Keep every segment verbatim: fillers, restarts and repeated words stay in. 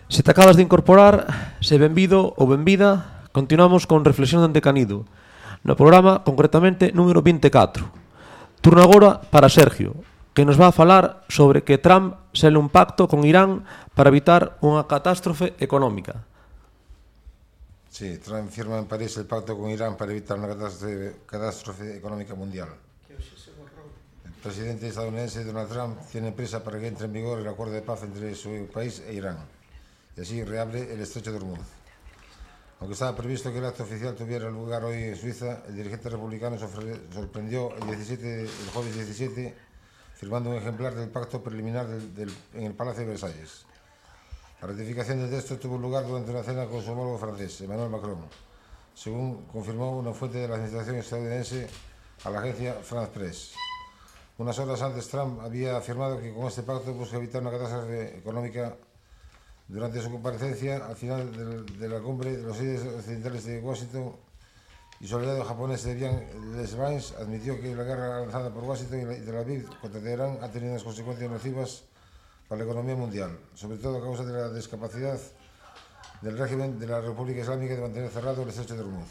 Se te acabas de incorporar, se benvido ou benvida, continuamos con Reflexión dende Canido, no programa, concretamente, número vinte e catro. Turno agora para Sergio, que nos va a falar sobre que Trump sele un pacto con Irán para evitar unha catástrofe económica. Sí, Trump firma en París el pacto con Irán para evitar una catástrofe, catástrofe económica mundial. El presidente estadounidense Donald Trump tiene prisa para que entre en vigor el acuerdo de paz entre su país e Irán, y así reabre el estrecho de Hormuz. Aunque estaba previsto que el acto oficial tuviera lugar hoy en Suiza, el dirigente republicano sorprendió el, diecisiete, el jueves diecisiete firmando un ejemplar del pacto preliminar del, del, en el Palacio de Versalles. La ratificación del texto tuvo lugar durante una cena con su homólogo francés, Emmanuel Macron, según confirmó una fuente de la administración estadounidense a la agencia France Press. Unas horas antes, Trump había afirmado que con este pacto busca evitar una catástrofe económica. Durante su comparecencia, al final de, de la cumbre de los líderes occidentales de Washington y su aliado japonés Debian Lesvans, admitió que la guerra lanzada por Washington y Tel Aviv contra Teherán ha tenido unas consecuencias nocivas para la economía mundial, sobre todo a causa de la discapacidad del régimen de la República Islámica de mantener cerrado el estrecho de Hormuz.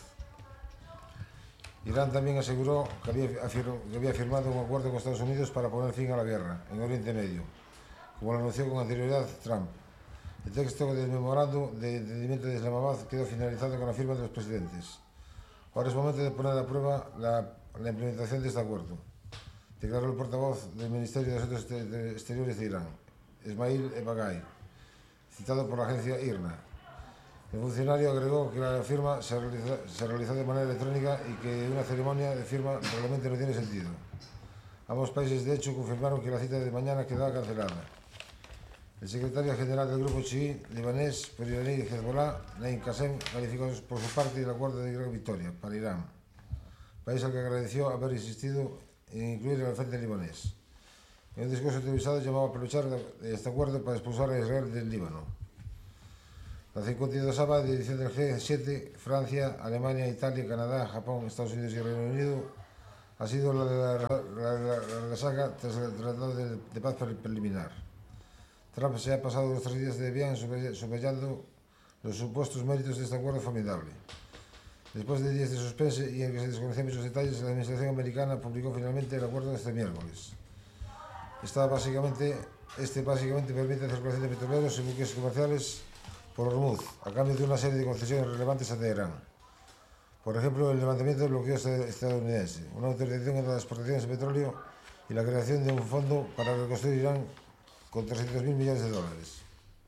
Irán también aseguró que había, que había firmado un acuerdo con Estados Unidos para poner fin a la guerra en Oriente Medio, como lo anunció con anterioridad Trump. El texto del memorándum de entendimiento de Islamabad quedó finalizado con la firma de los presidentes. Ahora es momento de poner a prueba la, la implementación de este acuerdo, declaró el portavoz del Ministerio de Asuntos Exteriores de Irán, Esmail Ebagai, citado por la agencia I R N A. El funcionario agregó que la firma se realizó, se realizó de manera electrónica y que una ceremonia de firma realmente no tiene sentido. Ambos países, de hecho, confirmaron que la cita de mañana quedaba cancelada. El secretario general del grupo chií libanés por iraní Hezbollah, Naim Qassem, calificó por su parte el acuerdo de gran victoria para Irán, país al que agradeció haber insistido en incluir al frente libanés. En un discurso televisado llamaba a aprovechar este acuerdo para expulsar a Israel del Líbano. La cincuenta y dos edición del G siete, Francia, Alemania, Italia, Canadá, Japón, Estados Unidos y Reino Unido, ha sido la de la, la, la, la, la saga tras el tratado de, de paz preliminar. Trump se ha pasado los tres días de bien subrayando los supuestos méritos de este acuerdo formidable. Después de días de suspense y en que se desconocían muchos detalles, la administración americana publicó finalmente el acuerdo este miércoles. Esta básicamente, este básicamente permite la circulación de petroleros y buques comerciales por Hormuz, a cambio de una serie de concesiones relevantes a Teherán. Por ejemplo, el levantamiento del bloqueo estadounidense, una autorización en las exportaciones de petróleo y la creación de un fondo para reconstruir Irán con trescientos mil millones de dólares.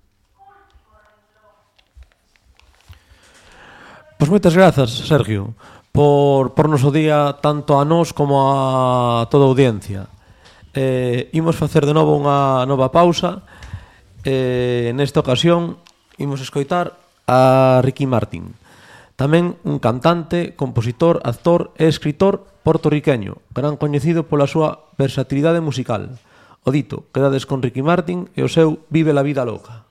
Pois moitas grazas, Sergio, por pornos o día tanto a nós como a toda a audiencia. Eh, imos facer de novo unha nova pausa. Eh, nesta ocasión imos escoitar a Ricky Martin, tamén un cantante, compositor, actor e escritor portorriqueño, gran coñecido pola súa versatilidade musical. O dito, quedades con Ricky Martin e o seu Vive la vida loca.